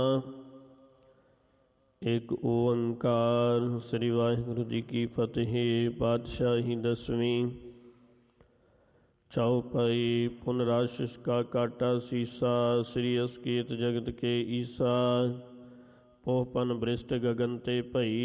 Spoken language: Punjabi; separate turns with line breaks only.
ਇੱਕ ਓੰਕਾਰ। ਸ੍ਰੀ ਵਾਹਿਗੁਰੂ ਜੀ ਕੀ ਫਤਿਹ। ਪਾਤਸ਼ਾਹੀ ਦਸਵੀਂ। ਚੌਪਈ। ਪੁਨ ਰਾਸ਼ਿਸ਼ ਕਾ ਕਾਟਾ ਸੀਸਾ, ਸ੍ਰੀ ਅਸਕੇਤ ਜਗਤ ਕੇ ਈਸਾ। ਪੋਹਪਨ ਬ੍ਰਿਸ਼ਟ ਗਗਨ ਤੇ ਭਈ,